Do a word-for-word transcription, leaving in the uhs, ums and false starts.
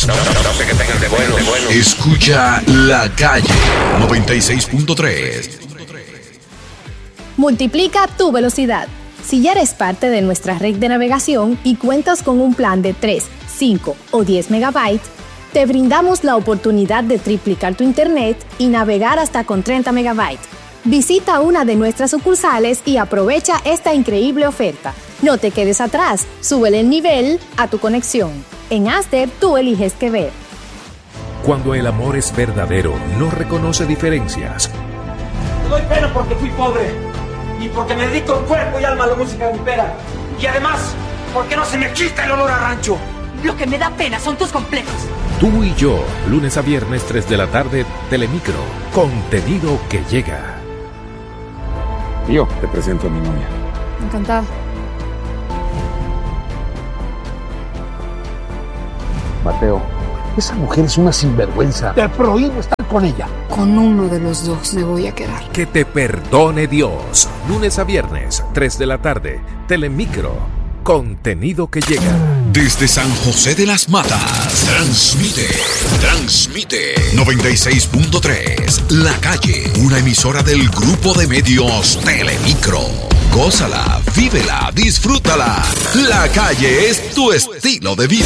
No, no, no sé qué tengan de bueno, de bueno. Escucha La Calle noventa y seis punto tres. Multiplica tu velocidad. Si ya eres parte de nuestra red de navegación y cuentas con un plan de tres, cinco o diez megabytes, te brindamos la oportunidad de triplicar tu internet y navegar hasta con treinta megabytes. Visita una de nuestras sucursales y aprovecha esta increíble oferta. No te quedes atrás, súbele el nivel a tu conexión. En Aster, tú eliges qué ver. Cuando el amor es verdadero, no reconoce diferencias. Te doy pena porque fui pobre y porque me dedico en cuerpo y alma a la música grupera. Y además, porque no se me quita el olor a rancho. Lo que me da pena son tus complejos. Tú y yo, lunes a viernes, tres de la tarde, Telemicro. Contenido que llega. Yo te presento a mi novia. Encantada. Mateo, esa mujer es una sinvergüenza. Te prohíbo estar con ella. Con uno de los dos me voy a quedar. Que te perdone Dios. Lunes a viernes, tres de la tarde, Telemicro. Contenido que llega. Desde San José de las Matas, transmite, transmite noventa y seis punto tres, La Calle, una emisora del grupo de medios Telemicro. Gózala, vívela, disfrútala. La Calle es tu estilo de vida.